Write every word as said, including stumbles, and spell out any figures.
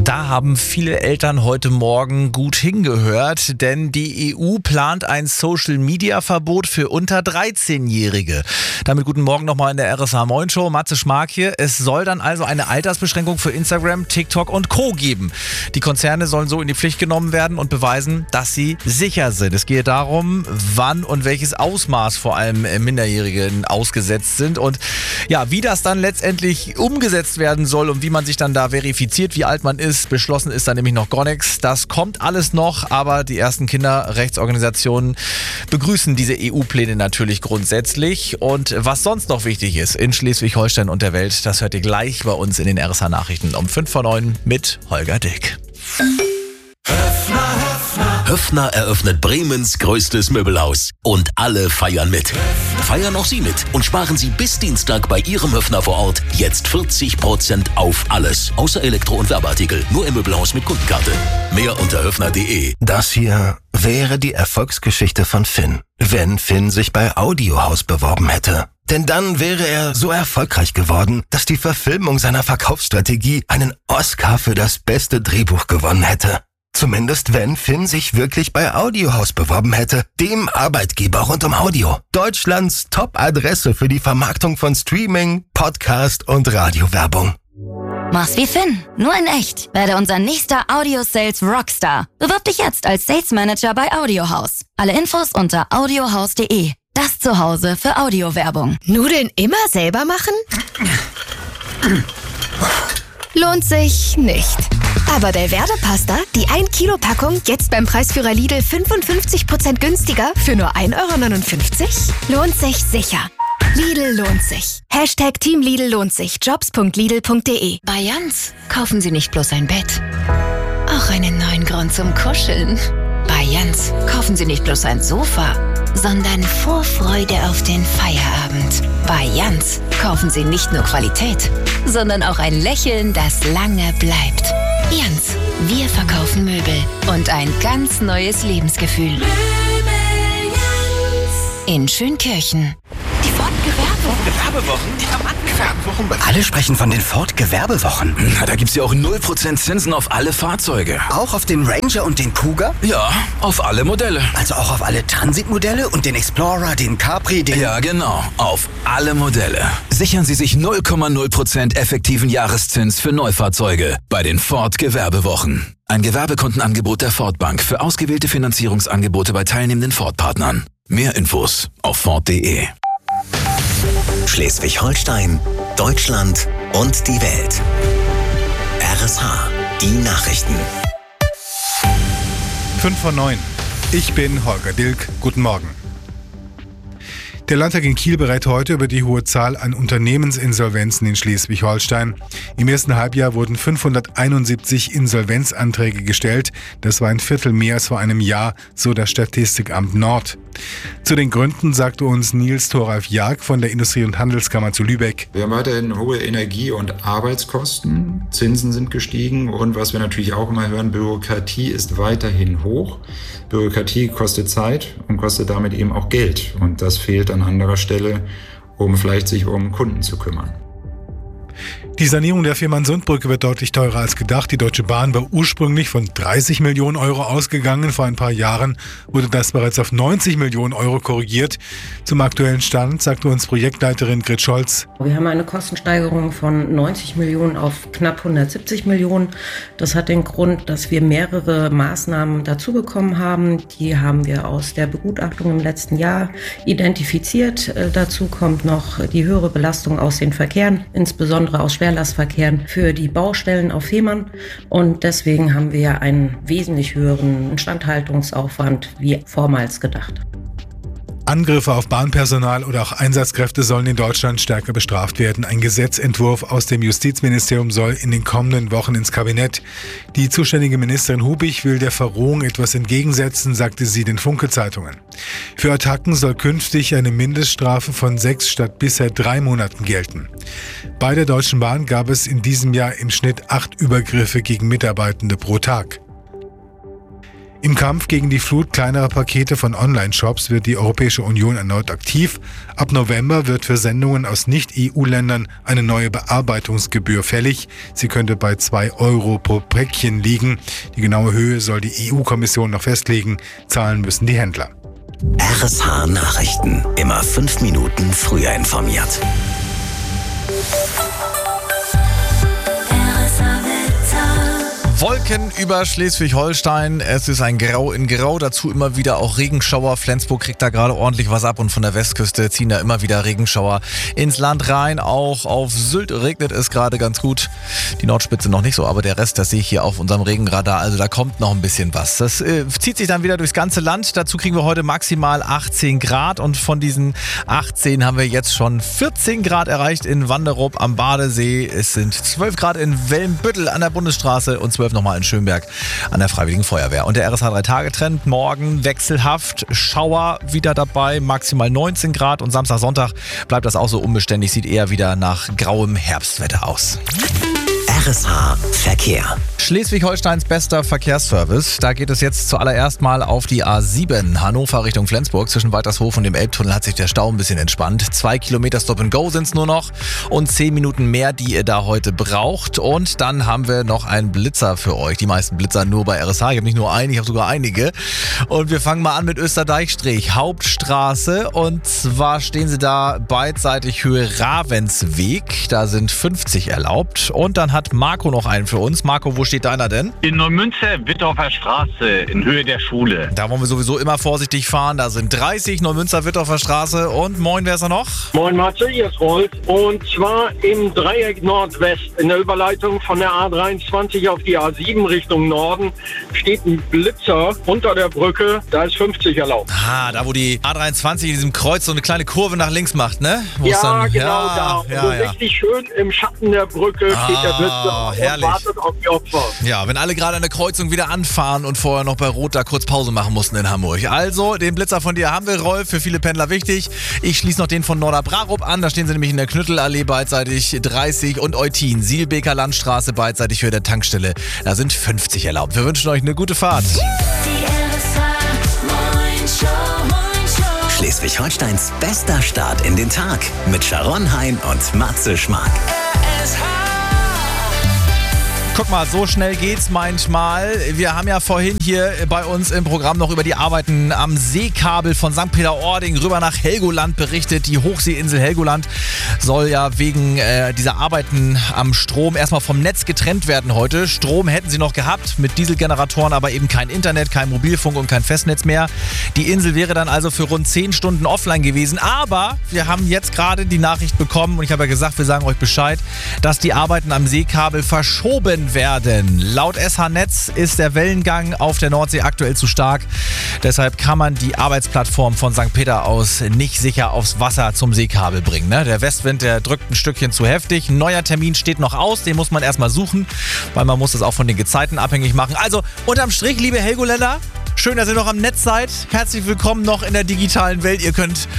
Da haben viele Eltern heute Morgen gut hingehört, denn die E U plant ein Social-Media-Verbot für unter dreizehnjährige. Damit guten Morgen nochmal in der R S H Moin Show. Matze Schmark hier. Es soll dann also eine Altersbeschränkung für Instagram, TikTok und Co. geben. Die Konzerne sollen so in die Pflicht genommen werden und beweisen, dass sie sicher sind. Es geht darum, wann und welches Ausmaß vor allem Minderjährigen ausgesetzt sind und ja, wie das dann letztendlich umgesetzt werden soll und wie man sich dann da verifiziert, wie alt man ist. Beschlossen ist da nämlich noch gar nichts. Das kommt alles noch, aber die ersten Kinderrechtsorganisationen begrüßen diese E U-Pläne natürlich grundsätzlich. Und was sonst noch wichtig ist in Schleswig-Holstein und der Welt, das hört ihr gleich bei uns in den R S H-Nachrichten um fünf vor neun mit Holger Dick. Höffner eröffnet Bremens größtes Möbelhaus und alle feiern mit. Feiern auch Sie mit und sparen Sie bis Dienstag bei Ihrem Höffner vor Ort jetzt vierzig Prozent auf alles, außer Elektro- und Werbeartikel, nur im Möbelhaus mit Kundenkarte. Mehr unter höffner punkt de. Das hier wäre die Erfolgsgeschichte von Finn, wenn Finn sich bei Audiohaus beworben hätte. Denn dann wäre er so erfolgreich geworden, dass die Verfilmung seiner Verkaufsstrategie einen Oscar für das beste Drehbuch gewonnen hätte. Zumindest wenn Finn sich wirklich bei Audiohaus beworben hätte, dem Arbeitgeber rund um Audio. Deutschlands Top-Adresse für die Vermarktung von Streaming, Podcast und Radiowerbung. Mach's wie Finn, nur in echt. Werde unser nächster Audio-Sales Rockstar. Bewirb dich jetzt als Sales Manager bei Audiohaus. Alle Infos unter audiohaus punkt de. Das Zuhause für Audiowerbung. Nudeln immer selber machen? Lohnt sich nicht. Aber Belverde-Pasta, die ein Kilo Packung, jetzt beim Preisführer Lidl fünfundfünfzig Prozent günstiger für nur ein Euro neunundfünfzig? Lohnt sich sicher. Lidl lohnt sich. Hashtag Team Lidl lohnt sich. jobs punkt lidl punkt de. Bei Jans kaufen Sie nicht bloß ein Bett, auch einen neuen Grund zum Kuscheln. Bei Jans kaufen Sie nicht bloß ein Sofa, sondern Vorfreude auf den Feierabend. Bei Jans kaufen Sie nicht nur Qualität, sondern auch ein Lächeln, das lange bleibt. Jans, wir verkaufen Möbel und ein ganz neues Lebensgefühl. Möbel Jans. In Schönkirchen. Die Ford-Gewerbewochen. Gewerbewochen? Die Gewerbewochen. Alle sprechen von den Ford-Gewerbewochen. Na, da gibt's ja auch null Prozent Zinsen auf alle Fahrzeuge. Auch auf den Ranger und den Kuga? Ja, auf alle Modelle. Also auch auf alle Transit-Modelle und den Explorer, den Capri, den... Ja, genau. Auf alle Modelle. Sichern Sie sich null Komma null Prozent effektiven Jahreszins für Neufahrzeuge bei den Ford-Gewerbewochen. Ein Gewerbekundenangebot der Ford Bank für ausgewählte Finanzierungsangebote bei teilnehmenden Ford-Partnern. Mehr Infos auf ford punkt de. Schleswig-Holstein, Deutschland und die Welt. R S H, die Nachrichten. fünf vor neun. Ich bin Holger Dilk. Guten Morgen. Der Landtag in Kiel berät heute über die hohe Zahl an Unternehmensinsolvenzen in Schleswig-Holstein. Im ersten Halbjahr wurden fünfhunderteinundsiebzig Insolvenzanträge gestellt. Das war ein Viertel mehr als vor einem Jahr, so das Statistikamt Nord. Zu den Gründen sagte uns Nils Thoralf Jag von der Industrie- und Handelskammer zu Lübeck. Wir haben weiterhin hohe Energie- und Arbeitskosten, Zinsen sind gestiegen und was wir natürlich auch immer hören, Bürokratie ist weiterhin hoch. Bürokratie kostet Zeit und kostet damit eben auch Geld und das fehlt an anderer Stelle, um vielleicht sich um Kunden zu kümmern. Die Sanierung der Fehmarnsundbrücke wird deutlich teurer als gedacht. Die Deutsche Bahn war ursprünglich von dreißig Millionen Euro ausgegangen. Vor ein paar Jahren wurde das bereits auf neunzig Millionen Euro korrigiert. Zum aktuellen Stand sagte uns Projektleiterin Grit Scholz. Wir haben eine Kostensteigerung von neunzig Millionen auf knapp hundertsiebzig Millionen. Das hat den Grund, dass wir mehrere Maßnahmen dazu bekommen haben. Die haben wir aus der Begutachtung im letzten Jahr identifiziert. Dazu kommt noch die höhere Belastung aus den Verkehren, insbesondere aus Schwerlastverkehren für die Baustellen auf Fehmarn. Und deswegen haben wir einen wesentlich höheren Instandhaltungsaufwand wie vormals gedacht. Angriffe auf Bahnpersonal oder auch Einsatzkräfte sollen in Deutschland stärker bestraft werden. Ein Gesetzentwurf aus dem Justizministerium soll in den kommenden Wochen ins Kabinett. Die zuständige Ministerin Hubig will der Verrohung etwas entgegensetzen, sagte sie den Funke-Zeitungen. Für Attacken soll künftig eine Mindeststrafe von sechs statt bisher drei Monaten gelten. Bei der Deutschen Bahn gab es in diesem Jahr im Schnitt acht Übergriffe gegen Mitarbeitende pro Tag. Im Kampf gegen die Flut kleinerer Pakete von Online-Shops wird die Europäische Union erneut aktiv. Ab November wird für Sendungen aus Nicht-E U-Ländern eine neue Bearbeitungsgebühr fällig. Sie könnte bei zwei Euro pro Päckchen liegen. Die genaue Höhe soll die E U-Kommission noch festlegen. Zahlen müssen die Händler. R S H Nachrichten. Immer fünf Minuten früher informiert. Wolken über Schleswig-Holstein. Es ist ein Grau in Grau. Dazu immer wieder auch Regenschauer. Flensburg kriegt da gerade ordentlich was ab und von der Westküste ziehen da immer wieder Regenschauer ins Land rein. Auch auf Sylt regnet es gerade ganz gut. Die Nordspitze noch nicht so, aber der Rest, das sehe ich hier auf unserem Regenradar. Also da kommt noch ein bisschen was. Das äh, zieht sich dann wieder durchs ganze Land. Dazu kriegen wir heute maximal achtzehn Grad und von diesen achtzehn haben wir jetzt schon vierzehn Grad erreicht in Wanderup am Badesee. Es sind zwölf Grad in Welmbüttel an der Bundesstraße und zwölf nochmal in Schönberg an der Freiwilligen Feuerwehr. Und der R S H drei Tage Trend morgen wechselhaft, Schauer wieder dabei, maximal neunzehn Grad und Samstag, Sonntag bleibt das auch so unbeständig, sieht eher wieder nach grauem Herbstwetter aus. R S H Verkehr. Schleswig-Holsteins bester Verkehrsservice. Da geht es jetzt zuallererst mal auf die A sieben Hannover Richtung Flensburg. Zwischen Waltershof und dem Elbtunnel hat sich der Stau ein bisschen entspannt. Zwei Kilometer Stop and Go sind es nur noch und zehn Minuten mehr, die ihr da heute braucht. Und dann haben wir noch einen Blitzer für euch. Die meisten Blitzer nur bei R S H. Ich habe nicht nur einen, ich habe sogar einige. Und wir fangen mal an mit Österdeichstrich, Hauptstraße. Und zwar stehen sie da beidseitig Höhe Ravensweg. Da sind fünfzig erlaubt. Und dann hat Marco noch einen für uns. Marco, wo steht deiner denn? In Neumünster, Wittorfer Straße, in Höhe der Schule. Da wollen wir sowieso immer vorsichtig fahren. Da sind dreißig, Neumünster, Wittorfer Straße. Und moin, wer ist da noch? Moin Matze, hier ist Rolf. Und zwar im Dreieck Nordwest, in der Überleitung von der A dreiundzwanzig auf die A sieben Richtung Norden, steht ein Blitzer unter der Brücke. Da ist fünfzig erlaubt. Ah, da wo die A dreiundzwanzig in diesem Kreuz so eine kleine Kurve nach links macht, ne? Wo ja, dann, genau ja, da. Ja, so ja. richtig schön im Schatten der Brücke Ah, steht der Blitzer herrlich. und wartet auf die Opfer. Ja, wenn alle gerade an der Kreuzung wieder anfahren und vorher noch bei Rot da kurz Pause machen mussten in Hamburg. Also, den Blitzer von dir haben wir, Rolf, für viele Pendler wichtig. Ich schließe noch den von Norderbrarup an. Da stehen sie nämlich in der Knüttelallee beidseitig dreißig und Eutin, Sielbeker Landstraße beidseitig Höhe der Tankstelle. Da sind fünfzig erlaubt. Wir wünschen euch eine gute Fahrt. Schleswig-Holsteins bester Start in den Tag mit Sharon Hein und Matze Schmark. Guck mal, so schnell geht's manchmal. Wir haben ja vorhin hier bei uns im Programm noch über die Arbeiten am Seekabel von Sankt Peter-Ording rüber nach Helgoland berichtet. Die Hochseeinsel Helgoland soll ja wegen äh, dieser Arbeiten am Strom erstmal vom Netz getrennt werden heute. Strom hätten sie noch gehabt mit Dieselgeneratoren, aber eben kein Internet, kein Mobilfunk und kein Festnetz mehr. Die Insel wäre dann also für rund zehn Stunden offline gewesen. Aber wir haben jetzt gerade die Nachricht bekommen und ich habe ja gesagt, wir sagen euch Bescheid, dass die Arbeiten am Seekabel verschoben werden. Laut S H-Netz ist der Wellengang auf der Nordsee aktuell zu stark. Deshalb kann man die Arbeitsplattform von Sankt Peter aus nicht sicher aufs Wasser zum Seekabel bringen. Ne? Der Westwind, der drückt ein Stückchen zu heftig. Ein neuer Termin steht noch aus, den muss man erstmal suchen, weil man muss das auch von den Gezeiten abhängig machen. Also unterm Strich, liebe Helgoländer, schön, dass ihr noch am Netz seid. Herzlich willkommen noch in der digitalen Welt. Ihr könnt